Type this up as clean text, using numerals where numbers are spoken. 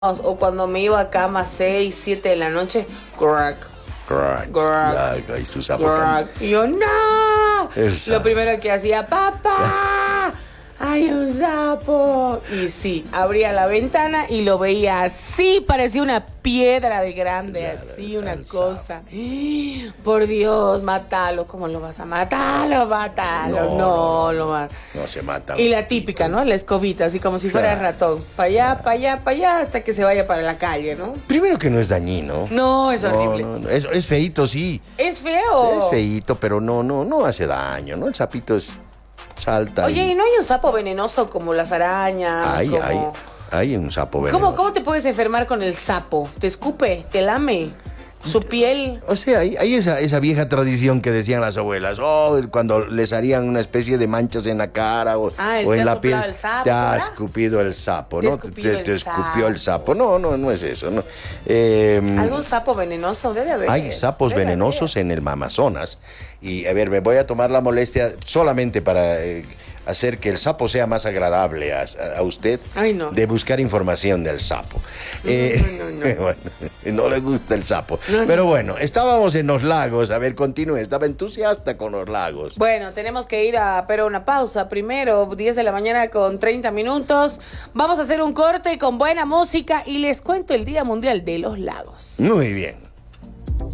O cuando me iba a cama 6, 7 de la noche, crack, Crack. crack, Ay, su sapo crack. Y yo, no. El sapo. Lo primero que hacía, papá, hay un sapo. Y sí, abría la ventana y lo veía así, parecía una piedra de grande, Claro, así, una el cosa. Por Dios, mátalo. ¿Cómo lo vas a matarlo? Mátalo. No, lo matas. No se mata. Y la típica, ¿no? La escobita, así como si fuera el Claro. ratón. Para allá, para allá, para allá, hasta que se vaya para la calle, ¿no? Primero que no es dañino. No, es horrible. No. Es feíto, sí. Es feo. Es feíto, pero no hace daño, ¿no? El sapito salta. Oye, ¿y no hay un sapo venenoso como las arañas? Hay un sapo venenoso. ¿Cómo te puedes enfermar con el sapo? ¿Te escupe? ¿Te lame? ¿Su piel? O sea, hay esa vieja tradición que decían las abuelas, cuando les harían una especie de manchas en la cara o ¿te en ha la soplado piel, el sapo, te ha ¿verdad? escupido el sapo, Te ¿no? escupió el Te escupió el sapo. No es eso, ¿no? ¿Algún sapo venenoso? Debe haber. Hay sapos Debe venenosos en el Amazonas. Y a ver, me voy a tomar la molestia solamente para hacer que el sapo sea más agradable a usted. Ay, no. De buscar información del sapo. No. Bueno, no le gusta el sapo. Pero bueno, estábamos en los lagos. A ver, continúe. Estaba entusiasta con los lagos. Bueno, tenemos que ir pero una pausa primero, 10 de la mañana con 30 minutos. Vamos a hacer un corte con buena música y les cuento el Día Mundial de los Lagos. Muy bien.